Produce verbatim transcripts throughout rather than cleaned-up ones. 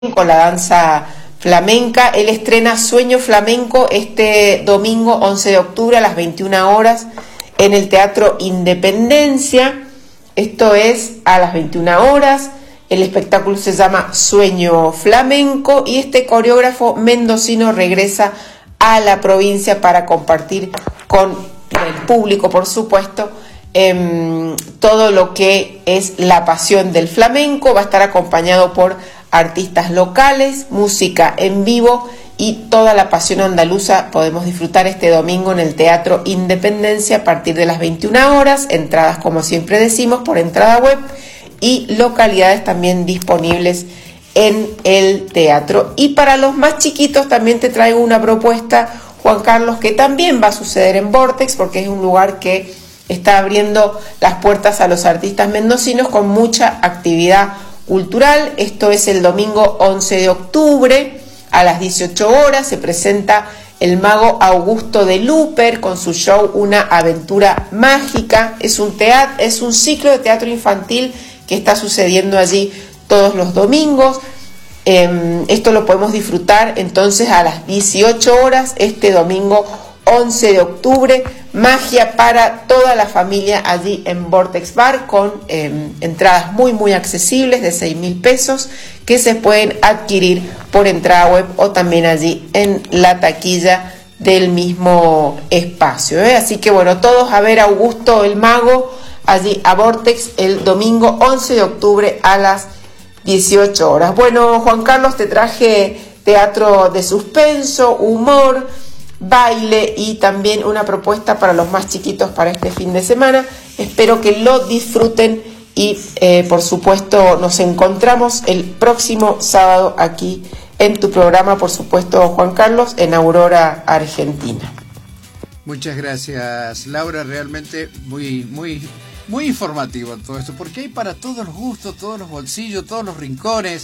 con la danza flamenca. Él estrena Sueño Flamenco este domingo once de octubre a las veintiuna horas en el Teatro Independencia. Esto es a las veintiuna horas. El espectáculo se llama Sueño Flamenco y este coreógrafo mendocino regresa a la provincia para compartir con el público, por supuesto, eh, todo lo que es la pasión del flamenco. Va a estar acompañado por artistas locales, música en vivo y toda la pasión andaluza podemos disfrutar este domingo en el Teatro Independencia a partir de las veintiuna horas, entradas como siempre decimos por entrada web y localidades también disponibles en el teatro. Y para los más chiquitos también te traigo una propuesta, Juan Carlos, que también va a suceder en Vortex porque es un lugar que está abriendo las puertas a los artistas mendocinos con mucha actividad cultural. Esto es el domingo once de octubre a las dieciocho horas. Se presenta el mago Augusto de Luper con su show Una Aventura Mágica. Es un teatro, es un ciclo de teatro infantil que está sucediendo allí todos los domingos. Eh, esto lo podemos disfrutar entonces a las dieciocho horas este domingo once de octubre. Magia para toda la familia allí en Vortex Bar con eh, entradas muy muy accesibles de seis mil pesos que se pueden adquirir por entrada web o también allí en la taquilla del mismo espacio, ¿eh? Así que bueno, todos a ver a Augusto el Mago allí a Vortex el domingo once de octubre a las dieciocho horas. Bueno, Juan Carlos, te traje teatro de suspenso, humor, baile y también una propuesta para los más chiquitos para este fin de semana. Espero que lo disfruten y eh, por supuesto nos encontramos el próximo sábado aquí en tu programa, por supuesto, Juan Carlos, en Aurora, Argentina. Muchas gracias, Laura, realmente muy muy muy informativo todo esto, porque hay para todos los gustos, todos los bolsillos, todos los rincones.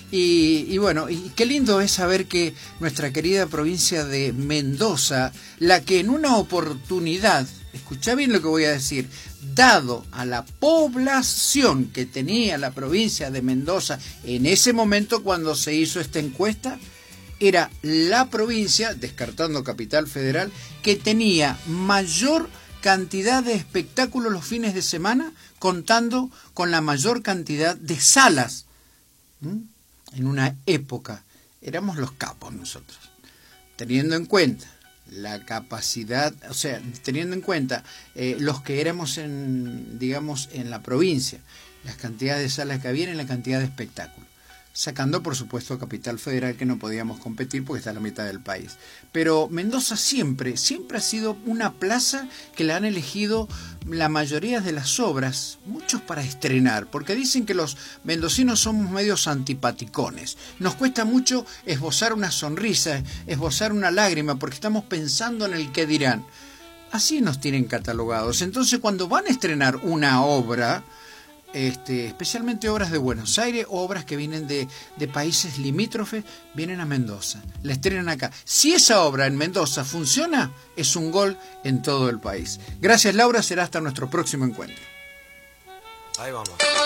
Y, y bueno, y qué lindo es saber que nuestra querida provincia de Mendoza, la que en una oportunidad, escucha bien lo que voy a decir, dado a la población que tenía la provincia de Mendoza en ese momento cuando se hizo esta encuesta, era la provincia, descartando Capital Federal, que tenía mayor cantidad de espectáculos los fines de semana, contando con la mayor cantidad de salas. ¿Mm? En una época éramos los capos nosotros, teniendo en cuenta la capacidad, o sea, teniendo en cuenta eh, los que éramos en, digamos, en la provincia, las cantidades de salas que había y la cantidad de espectáculos, sacando por supuesto a Capital Federal que no podíamos competir porque está a la mitad del país. Pero Mendoza siempre, siempre ha sido una plaza que la han elegido la mayoría de las obras, muchos para estrenar, porque dicen que los mendocinos somos medios antipaticones. Nos cuesta mucho esbozar una sonrisa, esbozar una lágrima, porque estamos pensando en el qué dirán. Así nos tienen catalogados. Entonces cuando van a estrenar una obra, Este, especialmente obras de Buenos Aires o obras que vienen de, de países limítrofes, vienen a Mendoza, la estrenan acá. Si esa obra en Mendoza funciona, es un gol en todo el país. Gracias, Laura, será hasta nuestro próximo encuentro. Ahí vamos.